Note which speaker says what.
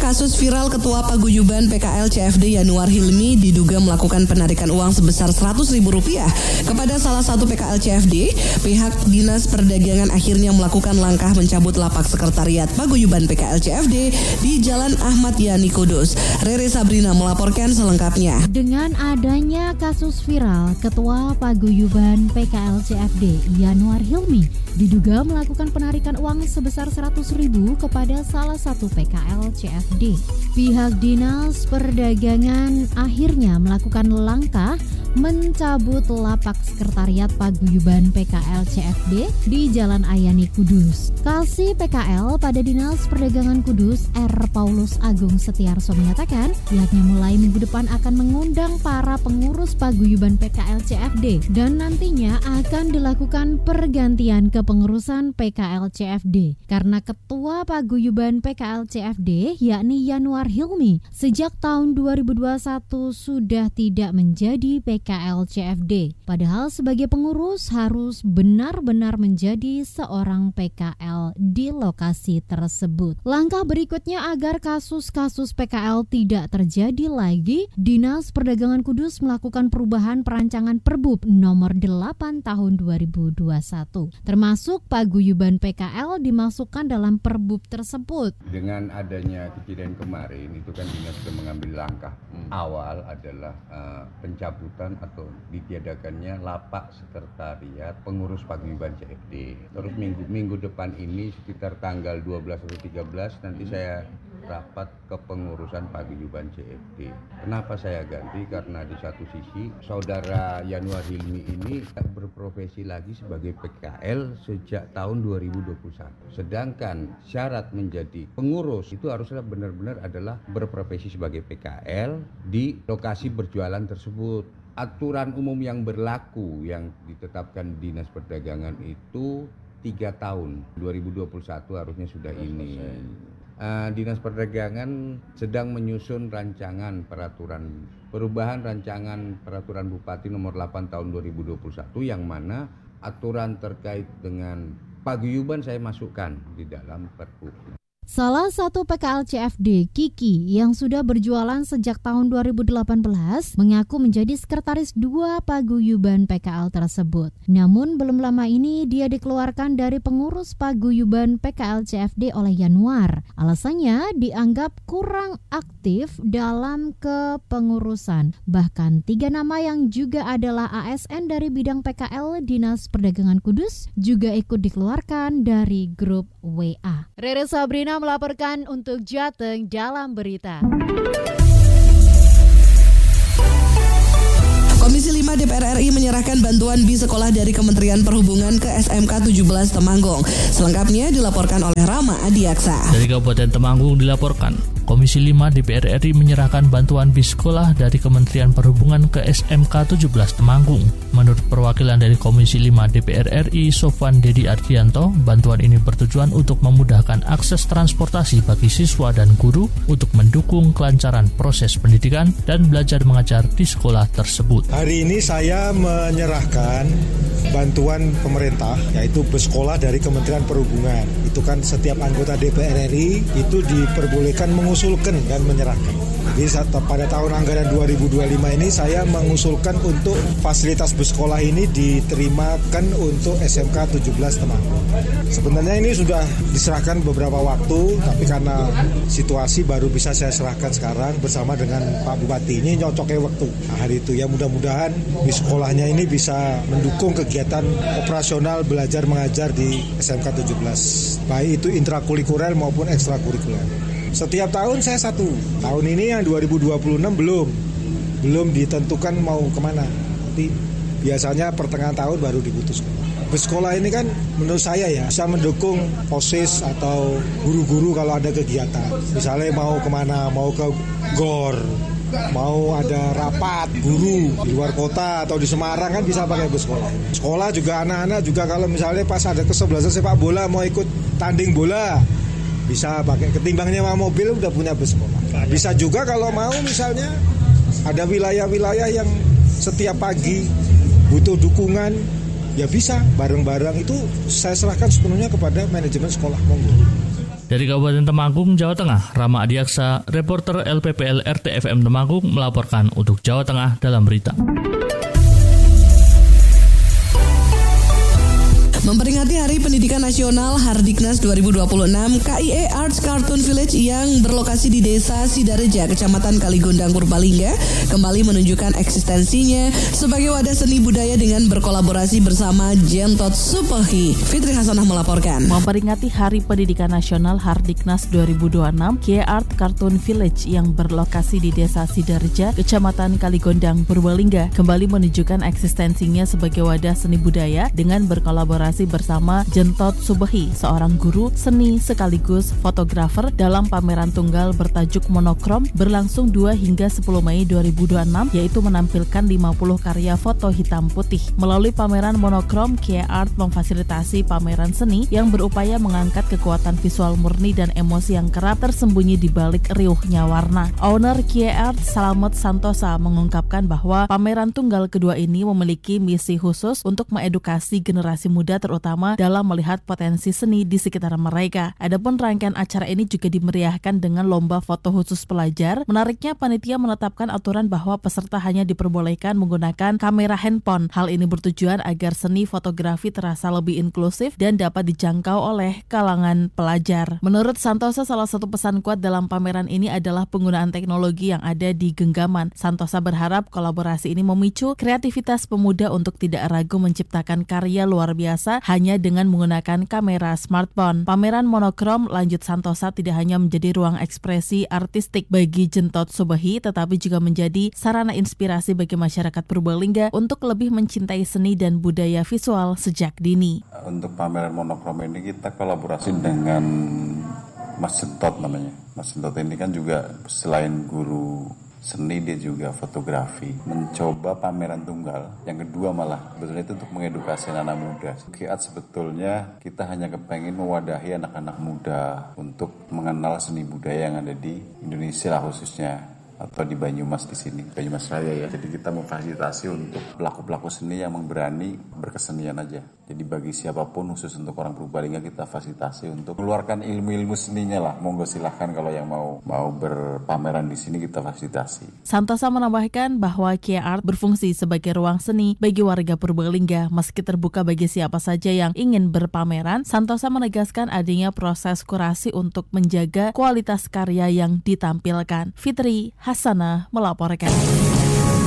Speaker 1: kasus viral Ketua Paguyuban PKL CFD Yanuar Hilmi diduga melakukan penarikan uang sebesar Rp100.000 kepada salah satu PKL CFD, pihak Dinas Perdagangan akhirnya melakukan langkah mencabut lapak sekretariat Paguyuban PKL CFD di Jalan Ahmad Yani Kudus. Rere Sabrina melaporkan selengkapnya.
Speaker 2: Dengan adanya kasus viral Ketua Paguyuban PKL CFD Yanuar Hilmi diduga melakukan penarikan uang sebesar Rp100.000 kepada salah satu PKL CFD. Pihak Dinas Perdagangan akhirnya melakukan langkah mencabut lapak sekretariat Paguyuban PKL CFD di Jalan Ayani Kudus. Kasih PKL pada Dinas Perdagangan Kudus R. Paulus Agung Setiarso menyatakan pihaknya mulai minggu depan akan mengundang para pengurus Paguyuban PKL CFD dan nantinya akan dilakukan pergantian kepengurusan PKL CFD karena Ketua Paguyuban PKL CFD yakni Yanuar Hilmi sejak tahun 2021 sudah tidak menjadi PKL CFD. Padahal sebagai pengurus harus benar-benar menjadi seorang PKL di lokasi tersebut. Langkah berikutnya agar kasus-kasus PKL tidak terjadi lagi, Dinas Perdagangan Kudus melakukan perubahan perancangan Perbub nomor 8 tahun 2021. Termasuk Paguyuban PKL dimasukkan dalam Perbub tersebut.
Speaker 3: Dengan adanya kejadian kemarin itu kan Dinas sudah mengambil langkah awal adalah pencabutan atau ditiadakannya lapak sekretariat pengurus Paguyuban CFD. Terus minggu depan ini sekitar tanggal 12 atau 13 nanti saya rapat kepengurusan Paguyuban CFD. Kenapa saya ganti? Karena di satu sisi saudara Yanuar Hilmi ini tak berprofesi lagi sebagai PKL sejak tahun 2021. Sedangkan syarat menjadi pengurus itu harusnya benar-benar adalah berprofesi sebagai PKL di lokasi berjualan tersebut. Aturan umum yang berlaku yang ditetapkan Dinas Perdagangan itu 3 tahun. 2021 harusnya sudah ini. Dinas Perdagangan sedang menyusun rancangan perubahan rancangan peraturan Bupati nomor 8 tahun 2021 yang mana aturan terkait dengan paguyuban saya masukkan di dalam Perpu.
Speaker 2: Salah satu PKL CFD, Kiki, yang sudah berjualan sejak tahun 2018, mengaku menjadi sekretaris 2 Paguyuban PKL tersebut. Namun belum lama ini dia dikeluarkan dari pengurus Paguyuban PKL CFD oleh Yanuar. Alasannya dianggap kurang aktif dalam kepengurusan. Bahkan 3 nama yang juga adalah ASN dari bidang PKL Dinas Perdagangan Kudus juga ikut dikeluarkan dari grup WA. Rere Sabrina melaporkan untuk Jateng dalam berita.
Speaker 1: Komisi 5 DPR RI menyerahkan bantuan bis sekolah dari Kementerian Perhubungan ke SMK 17 Temanggung. Selengkapnya dilaporkan oleh Rama Adiaksa.
Speaker 4: Dari Kabupaten Temanggung dilaporkan, Komisi 5 DPR RI menyerahkan bantuan bis sekolah dari Kementerian Perhubungan ke SMK 17 Temanggung. Menurut perwakilan dari Komisi 5 DPR RI, Sofwan Dedi Ardianto, bantuan ini bertujuan untuk memudahkan akses transportasi bagi siswa dan guru untuk mendukung kelancaran proses pendidikan dan belajar mengajar di sekolah tersebut.
Speaker 5: Hari ini saya menyerahkan bantuan pemerintah, yaitu bus sekolah dari Kementerian Perhubungan. Itu kan setiap anggota DPR RI itu diperbolehkan mengusulkan dan menyerahkan. Jadi pada tahun anggaran 2025 ini saya mengusulkan untuk fasilitas bus sekolah ini diterimakan untuk SMK 17 Temanggung. Sebenarnya ini sudah diserahkan beberapa waktu, tapi karena situasi baru bisa saya serahkan sekarang bersama dengan Pak Bupati. Ini nyocoknya waktu. Nah, hari itu ya mudah-mudahan bus sekolahnya ini bisa mendukung kegiatan operasional belajar mengajar di SMK 17. Baik itu intrakurikuler maupun ekstrakurikuler. Setiap tahun saya satu. Tahun ini yang 2026 belum ditentukan mau kemana. Nanti biasanya pertengahan tahun baru diputuskan. Bus sekolah ini kan menurut saya ya bisa mendukung OSIS atau guru-guru kalau ada kegiatan. Misalnya mau kemana, mau ke GOR, mau ada rapat guru di luar kota atau di Semarang kan bisa pakai bus sekolah. Sekolah juga anak-anak juga kalau misalnya pas ada kesebelasan sepak bola mau ikut tanding bola bisa pakai, ketimbang nyewa mobil udah punya bus sekolah. Bisa juga kalau mau misalnya ada wilayah-wilayah yang setiap pagi butuh dukungan, ya bisa bareng-bareng, itu saya serahkan sepenuhnya kepada manajemen sekolah, monggo.
Speaker 4: Dari Kabupaten Temanggung, Jawa Tengah, Rama Adiaksa, reporter LPPL RTFM Temanggung melaporkan untuk Jawa Tengah dalam berita.
Speaker 1: Memperingati Hari Pendidikan Nasional Hardiknas 2026, KIE Arts Cartoon Village yang berlokasi di Desa Sidareja, Kecamatan Kaligondang, Purbalingga, kembali menunjukkan eksistensinya sebagai wadah seni budaya dengan berkolaborasi bersama Jentot Supehi. Fitri Hasanah melaporkan.
Speaker 6: Memperingati Hari Pendidikan Nasional Hardiknas 2026, KIE Arts Cartoon Village yang berlokasi di Desa Sidareja, Kecamatan Kaligondang, Purbalingga, kembali menunjukkan eksistensinya sebagai wadah seni budaya dengan berkolaborasi bersama Jentot Supehi, seorang guru seni sekaligus fotografer, dalam pameran tunggal bertajuk Monokrom berlangsung 2 hingga 10 Mei 2026, yaitu menampilkan 50 karya foto hitam putih. Melalui pameran Monokrom, KIE Art memfasilitasi pameran seni yang berupaya mengangkat kekuatan visual murni dan emosi yang kerap tersembunyi di balik riuhnya warna. Owner KIE Art, Slamet Santosa, mengungkapkan bahwa pameran tunggal kedua ini memiliki misi khusus untuk mengedukasi generasi muda terutama dalam melihat potensi seni di sekitar mereka. Adapun rangkaian acara ini juga dimeriahkan dengan lomba foto khusus pelajar. Menariknya, panitia menetapkan aturan bahwa peserta hanya diperbolehkan menggunakan kamera handphone. Hal ini bertujuan agar seni fotografi terasa lebih inklusif dan dapat dijangkau oleh kalangan pelajar. Menurut Santosa, salah satu pesan kuat dalam pameran ini adalah penggunaan teknologi yang ada di genggaman. Santosa berharap kolaborasi ini memicu kreativitas pemuda untuk tidak ragu menciptakan karya luar biasa hanya dengan menggunakan kamera smartphone. Pameran Monokrom, lanjut Santosa, tidak hanya menjadi ruang ekspresi artistik bagi Jentot Supehi, tetapi juga menjadi sarana inspirasi bagi masyarakat Purbalingga untuk lebih mencintai seni dan budaya visual sejak dini.
Speaker 7: Untuk pameran Monokrom ini kita kolaborasi dengan Mas Jentot namanya. Mas Jentot ini kan juga selain guru seni, dia juga fotografi. Mencoba pameran tunggal. Yang kedua malah sebetulnya itu untuk mengedukasi anak muda. KIE Art sebetulnya kita hanya kepengen mewadahi anak-anak muda untuk mengenal seni budaya yang ada di Indonesia lah khususnya, atau di Banyumas di sini, Banyumas Raya ya. Jadi kita memfasilitasi untuk pelaku-pelaku seni yang berani berkesenian aja. Jadi bagi siapapun, khusus untuk orang Purbalingga, kita fasilitasi untuk mengeluarkan ilmu-ilmu seninya lah. Monggo silahkan kalau yang mau berpameran di sini, kita fasilitasi.
Speaker 6: Santosa menambahkan bahwa KIE Art berfungsi sebagai ruang seni bagi warga Purbalingga, meski terbuka bagi siapa saja yang ingin berpameran. Santosa menegaskan adanya proses kurasi untuk menjaga kualitas karya yang ditampilkan. Fitri Hasanah melaporkan.